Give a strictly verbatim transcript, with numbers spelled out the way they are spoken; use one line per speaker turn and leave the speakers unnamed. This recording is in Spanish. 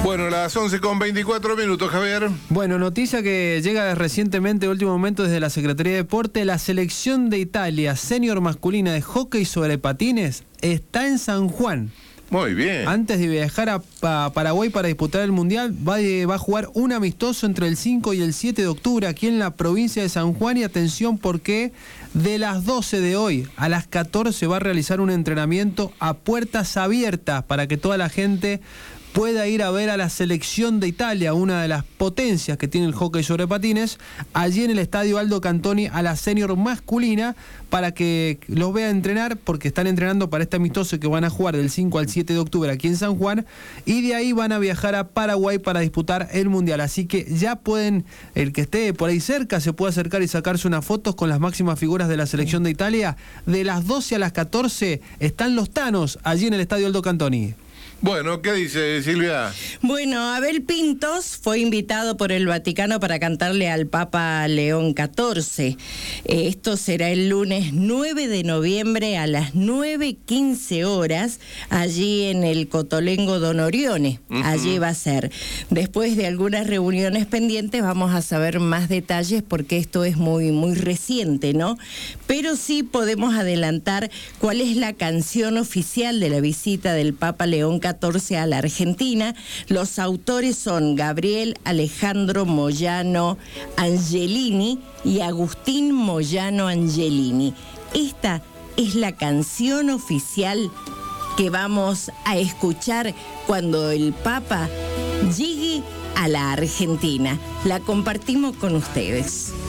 Bueno, las once con veinticuatro minutos, Javier.
Bueno, noticia que llega recientemente, de último momento, desde la Secretaría de Deporte. La selección de Italia senior masculina de hockey sobre patines está en San Juan.
Muy bien.
Antes de viajar a, a Paraguay para disputar el Mundial, va, eh, va a jugar un amistoso entre el cinco y el siete de octubre aquí en la provincia de San Juan. Y atención, porque de las doce de hoy a las catorce va a realizar un entrenamiento a puertas abiertas para que toda la gente pueda ir a ver a la selección de Italia, una de las potencias que tiene el hockey sobre patines, allí en el estadio Aldo Cantoni, a la senior masculina, para que los vea entrenar, porque están entrenando para este amistoso que van a jugar del cinco al siete de octubre aquí en San Juan, y de ahí van a viajar a Paraguay para disputar el Mundial. Así que ya pueden, el que esté por ahí cerca, se puede acercar y sacarse unas fotos con las máximas figuras de la selección de Italia. De las doce a las catorce están los Tanos, allí en el estadio Aldo Cantoni.
Bueno, ¿qué dice Silvia?
Bueno, Abel Pintos fue invitado por el Vaticano para cantarle al Papa León catorce. Eh, esto será el lunes nueve de noviembre a las nueve quince horas, allí en el Cotolengo Don Orione. Uh-huh. Allí va a ser. Después de algunas reuniones pendientes vamos a saber más detalles, porque esto es muy, muy reciente, ¿no? Pero sí podemos adelantar cuál es la canción oficial de la visita del Papa León catorce a la Argentina. Los autores son Gabriel Alejandro Moyano Angelini y Agustín Moyano Angelini. Esta es la canción oficial que vamos a escuchar cuando el Papa llegue a la Argentina. La compartimos con ustedes.